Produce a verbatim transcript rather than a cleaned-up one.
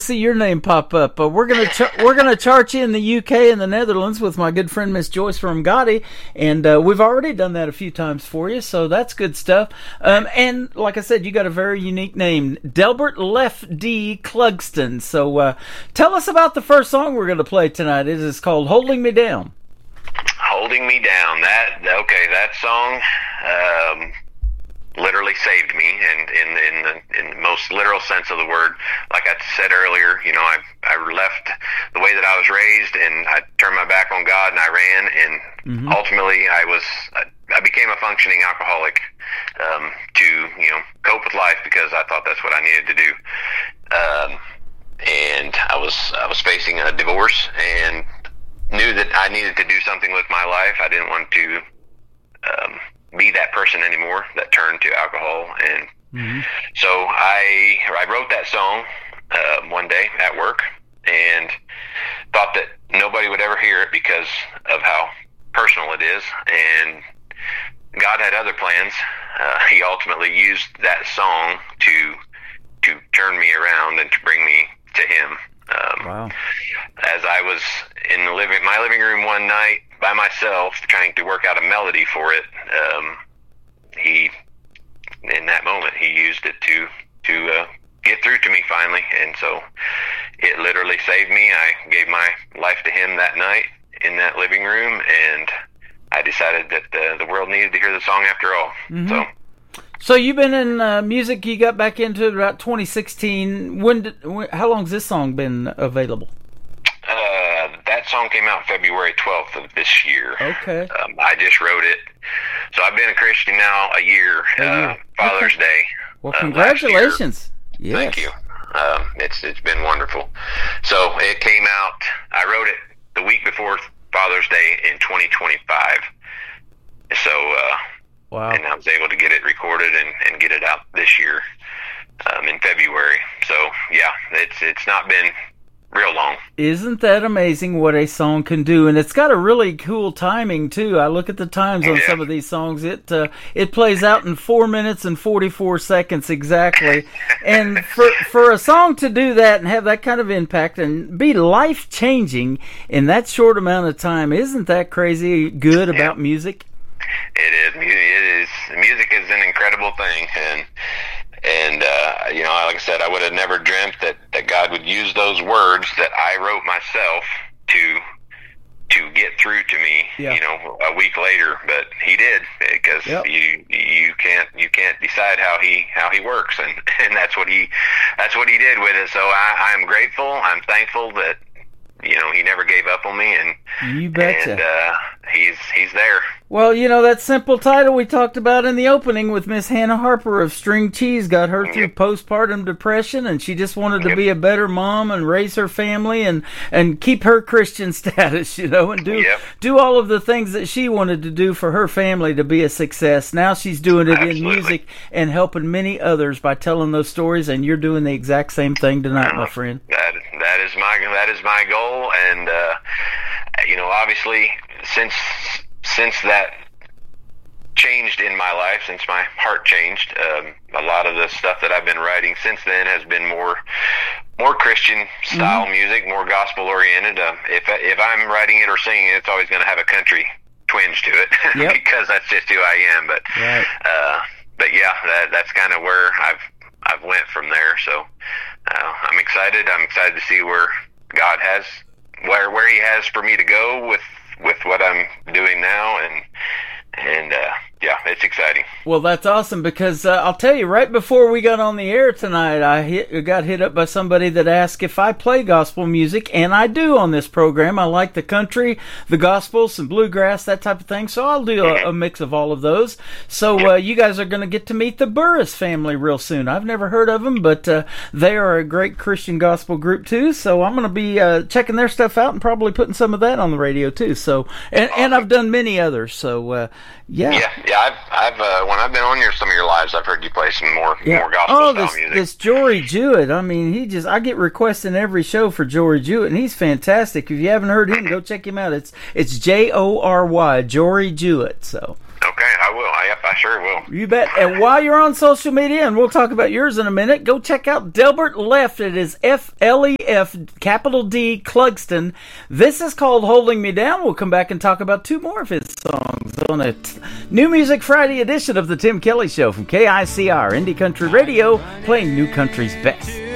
see your name pop up. Uh, we're gonna ch- we're gonna chart you in the U K and the Netherlands with my good friend Miss Joyce from Gotti, and uh, we've already done that a few times for you, so that's good stuff. Um, and like I said, you got a very unique name, Delbert Lef D. Clugston. So uh, tell us about the first song we're gonna play tonight. It is called "Holding Me Down." Holding Me Down. That okay? That song. Um, literally saved me, and in, in the in the most literal sense of the word. Like I said earlier, you know, I I left the way that I was raised, and I turned my back on God, and I ran, and mm-hmm. ultimately I was I, I became a functioning alcoholic um, to you know cope with life, because I thought that's what I needed to do. Um, and I was I was facing a divorce, and knew that I needed to do something with my life. I didn't want to um, be that person anymore that turned to alcohol, and mm-hmm. so I I wrote that song uh, one day at work, and thought that nobody would ever hear it because of how personal it is, and God had other plans. Uh, he ultimately used that song to to turn me around and to bring me to Him. Um, wow. As I was in the living my living room one night by myself, trying to work out a melody for it, um, he, in that moment, he used it to to uh, get through to me finally, and so it literally saved me. I gave my life to Him that night in that living room, and I decided that uh, the world needed to hear the song after all. Mm-hmm. So. So you've been in uh, music. You got back into it about twenty sixteen. When, did, when? How long's this song been available? Uh, that song came out February twelfth of this year. Okay. Um, I just wrote it. So I've been a Christian now a year. A year. Uh, Father's okay. Day. Well, congratulations. Yes. Thank you. Um, it's it's been wonderful. So it came out. I wrote it the week before Father's Day in twenty twenty-five. So. Uh, Wow. And I was able to get it recorded and, and get it out this year um, in February. So, yeah, it's it's not been real long. Isn't that amazing what a song can do? And it's got a really cool timing, too. I look at the times on yeah. some of these songs. It uh, it plays out in four minutes and forty-four seconds exactly. And for, for a song to do that and have that kind of impact and be life-changing in that short amount of time, isn't that crazy good about yeah. music? It is. It is. Music is an incredible thing, and and uh, you know, like I said, I would have never dreamt that, that God would use those words that I wrote myself to to get through to me. Yeah. You know, a week later, but He did, because yep. you you can't you can't decide how He how He works, and, and that's what He that's what He did with it. So I, I'm grateful. I'm thankful that you know He never gave up on me, and you betcha. And uh, he's he's there. Well, you know, that simple title we talked about in the opening with Miss Hannah Harper of String Cheese got her through yep. postpartum depression, and she just wanted to yep. be a better mom and raise her family and, and keep her Christian status, you know, and do yep. do all of the things that she wanted to do for her family to be a success. Now she's doing it Absolutely. in music and helping many others by telling those stories, and you're doing the exact same thing tonight, my friend. That that is my that is my goal, and uh, you know, obviously, since since that changed in my life, since my heart changed, um, a lot of the stuff that I've been writing since then has been more more Christian style mm-hmm. music, more gospel oriented. Uh, if if I'm writing it or singing it, it's always going to have a country twinge to it yep. because that's just who I am. But right. uh, but yeah, that that's kind of where I've I've went from there. So uh, I'm excited. I'm excited to see where God has where where He has for me to go with with what I'm doing now, and and uh, yeah, it's exciting. Well, that's awesome, because uh, I'll tell you, right before we got on the air tonight, I hit, got hit up by somebody that asked if I play gospel music, and I do on this program. I like the country, the gospel, some bluegrass, that type of thing, so I'll do a, a mix of all of those. So uh, you guys are going to get to meet the Burris family real soon. I've never heard of them, but uh, they are a great Christian gospel group too, so I'm going to be uh, checking their stuff out and probably putting some of that on the radio too. So, and, awesome. and I've done many others, so uh, yeah. Yeah, yeah, I've, I've, uh, when I've been on your, some of your lives, I've heard you play some more, yeah. more gospel oh, style this, music. this Jory Jewett, I mean, he just, I get requests in every show for Jory Jewett, and he's fantastic. If you haven't heard him, go check him out. It's, it's J O R Y, Jory Jewett, so. Okay, I will. I, yep, I sure will. You bet. And while you're on social media, and we'll talk about yours in a minute, go check out Delbert Left. It is F L E F, capital D, Clugston. This is called Holding Me Down. We'll come back and talk about two more of his songs on a t- New Music Friday edition of the Tim Kelly Show from K I C R, Indie Country Radio, playing new country's best.